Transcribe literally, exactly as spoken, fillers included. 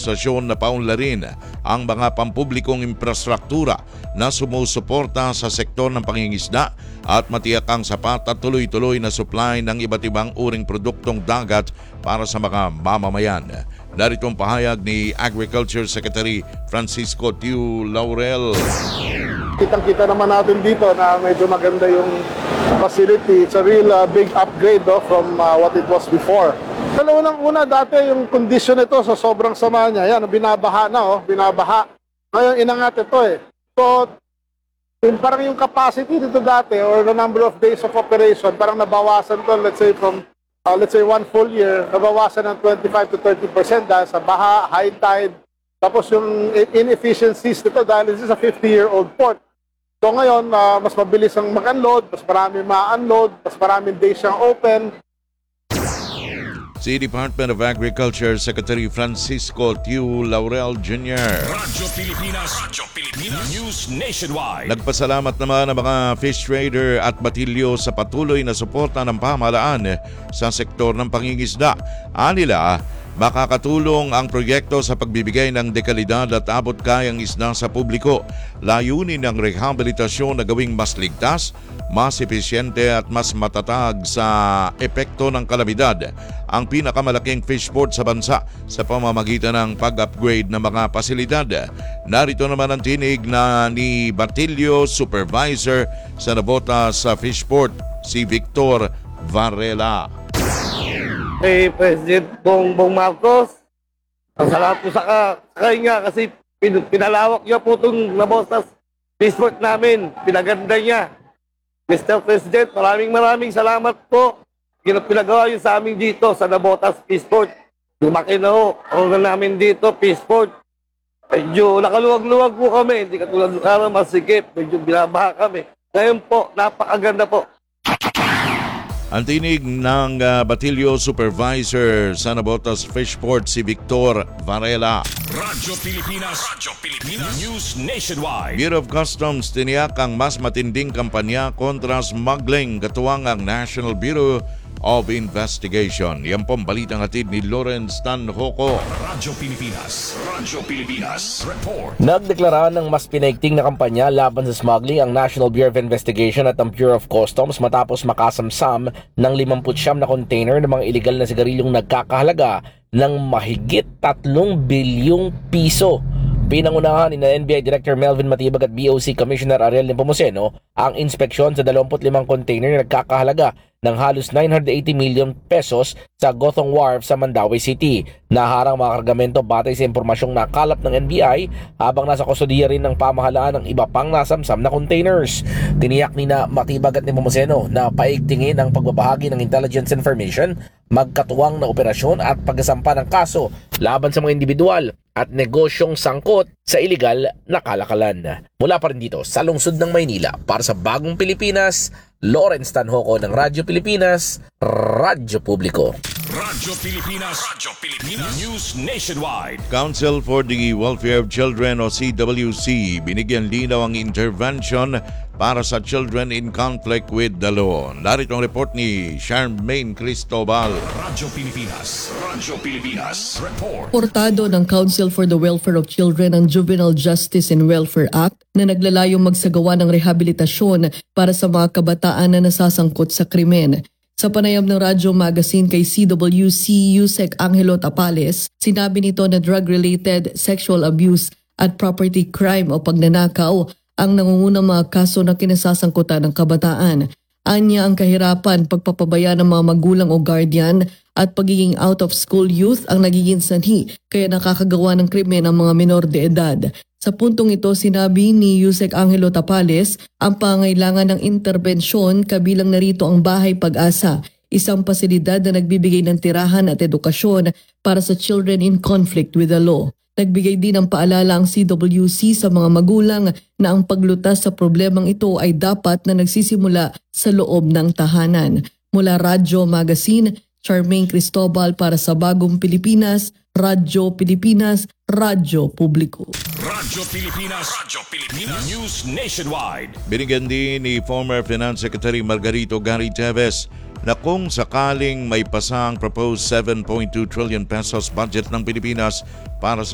administrasyon na paunlarin ang mga pampublikong infrastruktura na sumusuporta sa sektor ng pangingisda at matiyak ang sapat at tuloy-tuloy na supply ng iba't ibang uring produktong dagat para sa mga mamamayan. Narito ang pahayag ni Agriculture Secretary Francisco Tiu Laurel. Kitang-kita naman natin dito na medyo maganda yung facility. It's a real uh, big upgrade oh, from uh, what it was before. Dalawa ng una, dati yung condition ito sa sobrang sama niya. Yan, binabaha na, oh, binabaha. Ngayon, inangat ito eh. So, yung, parang yung capacity dito dati or the number of days of operation, parang nabawasan to, let's say from, uh, let's say one full year, nabawasan ng twenty-five to thirty percent dahil sa baha, high tide. Tapos yung inefficiencies nito dahil this is a fifty-year-old port. So ngayon, uh, mas mabilis ang mag-unload, mas marami ma-unload, mas maraming days siyang open. Si Department of Agriculture Secretary Francisco Tiu Laurel Junior Radyo Pilipinas, Radyo Pilipinas, News Nationwide. Nagpasalamat naman ang mga fish trader at batilyo sa patuloy na suporta ng pamahalaan sa sektor ng pangingisda. Anila, makakatulong ang proyekto sa pagbibigay ng dekalidad at abot kayang isda sa publiko. Layunin ng rehabilitasyon na gawing mas ligtas, mas epesyente at mas matatag sa epekto ng kalamidad ang pinakamalaking fish port sa bansa sa pamamagitan ng pag-upgrade ng mga pasilidad. Narito naman ang tinig na ni Batilyo Supervisor sa Navotas sa Fish Port, si Victor Varela. Kay President Bongbong Marcos, ang salamat po sa, ka, sa kanya kasi pin, pinalawak niya po itong Navotas Fish Port namin, pinaganda niya. Mister President, maraming maraming salamat po. Pinagawa niyo sa amin dito sa Navotas Fish Port. Lumaki na ho, ako na namin dito, Fish Port. Medyo nakaluwag-luwag po kami, hindi katulad ng araw masikip, medyo binabaha kami. Ngayon po, napakaganda po. Ang tinig ng uh, Batilyo Supervisor sa Navotas Fish Port, si Victor Varela. Radyo Pilipinas, Radyo Pilipinas, News Nationwide. Bureau of Customs tiniyak ang mas matinding kampanya kontra smuggling katuwang ang National Bureau of Investigation. Yan pong balitang hatid ni Lawrence Tanhoco. Radyo Pilipinas, Radyo Pilipinas, Report. Nagdeklara ng mas pinaigting na kampanya laban sa smuggling ang National Bureau of Investigation at ang Bureau of Customs matapos makasamsam ng limampu't siyam na container ng mga iligal na sigarilyong nagkakahalaga ng mahigit tatlong bilyong piso. Pinangunahan ni N B I Director Melvin Matibag at B O C Commissioner Ariel Nepomuceno ang inspeksyon sa dalawampu't limang container na nagkakahalaga ng halos nine hundred eighty million pesos sa Gothong Wharf sa Mandaue City. Naharang mga kargamento batay sa impormasyong nakalap ng N B I habang nasa kustodiya rin ng pamahalaan ng iba pang nasamsam na containers. Tiniyak ni na Matibag at Nepomuceno na paigtingin ang pagbabahagi ng intelligence information, magkatuwang na operasyon at pagsasampa ng kaso laban sa mga individual at negosyong sangkot sa iligal na kalakalan. Mula pa rin dito sa lungsod ng Maynila para sa Bagong Pilipinas, Lawrence Tanhoco ng Radyo Pilipinas, Radyo Publiko. Radyo Pilipinas, Radyo Pilipinas, News Nationwide. Council for the Welfare of Children o C W C binigyan linaw ang intervention para sa children in conflict with the law. Narito ang report ni Charmaine Cristobal. Radyo Pilipinas, Radyo Pilipinas, Report. Portado ng Council for the Welfare of Children ang Juvenile Justice and Welfare Act na naglalayong magsagawa ng rehabilitasyon para sa mga kabataan na nasasangkot sa krimen. Sa panayam ng Radyo Magazine kay C W C Yusek Angelo Tapales, sinabi nito na drug-related sexual abuse at property crime o pagnanakaw ang nangungunang mga kaso na kinasasangkutan ng kabataan. Anya ang kahirapan, pagpapabaya ng mga magulang o guardian at pagiging out-of-school youth ang nagiging sanhi kaya nakakagawa ng krimen ang mga menor de edad. Sa puntong ito, sinabi ni Yusek Angelo Tapales ang pangailangan ng interbensyon kabilang narito ang Bahay Pag-asa, isang pasilidad na nagbibigay ng tirahan at edukasyon para sa children in conflict with the law. Nagbigay din ng paalala ang C W C sa mga magulang na ang paglutas sa problemang ito ay dapat na nagsisimula sa loob ng tahanan. Mula Radyo Magazine, Charmaine Cristobal para sa Bagong Pilipinas, Radyo Pilipinas, Radyo Publiko. Radyo Pilipinas, Radyo Pilipinas, News Nationwide. Binigyan din ni former Finance Secretary Margarito Gary Teves na kung sakaling may pasang proposed seven point two trillion pesos budget ng Pilipinas para sa